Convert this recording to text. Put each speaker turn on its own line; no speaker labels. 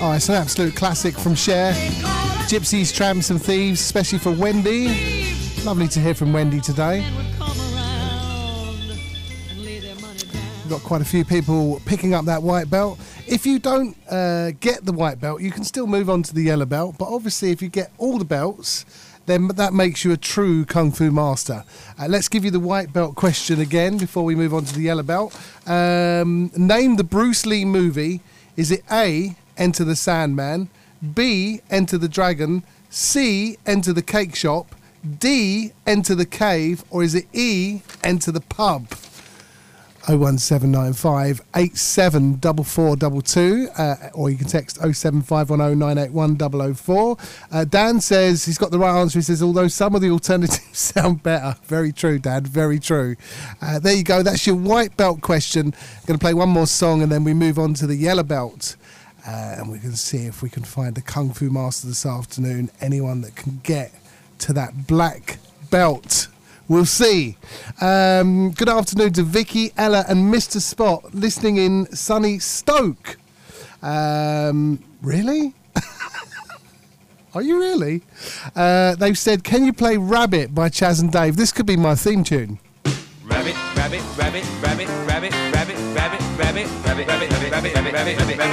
Oh, it's an absolute classic from Cher. Gypsies, Tramps and Thieves, especially for Wendy. Lovely to hear from Wendy today. We've got quite a few people picking up that white belt. If you don't get the white belt, you can still move on to the yellow belt. But obviously, if you get all the belts, then that makes you a true Kung Fu master. Let's give you the white belt question again before we move on to the yellow belt. Name the Bruce Lee movie. Is it A, Enter the Sandman, B, Enter the Dragon, C, Enter the Cake Shop, D, Enter the Cave, or is it E, Enter the Pub? 01795 874422, or you can text 07510 981 004. Dan says he's got the right answer. He says, although some of the alternatives sound better. Very true, Dad, very true. There you go, that's your white belt question. I'm going to play one more song and then we move on to the yellow belt. And we can see if we can find the Kung Fu master this afternoon. Anyone that can get to that black belt. We'll see. Good afternoon to Vicky, Ella and Mr. Spot listening in sunny Stoke. Really? Are you really? They've said, can you play Rabbit by Chaz and Dave? This could be my theme tune. Rabbit, rabbit, rabbit, rabbit, rabbit, rabbit, rabbit, rabbit, rabbit, rabbit, rabbit, rabbit, rabbit, rabbit.